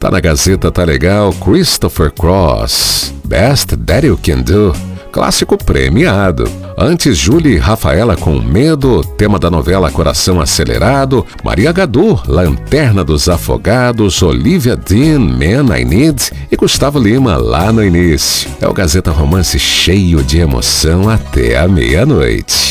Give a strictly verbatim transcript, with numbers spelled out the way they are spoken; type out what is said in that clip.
Tá na Gazeta, tá legal, Christopher Cross, Best That You Can Do, clássico premiado. Antes, Júlia e Rafaela com Medo, tema da novela Coração Acelerado, Maria Gadu, Lanterna dos Afogados, Olivia Dean, Man I Need e Gustavo Lima, Lá no Início. É o Gazeta Romance cheio de emoção até a meia-noite.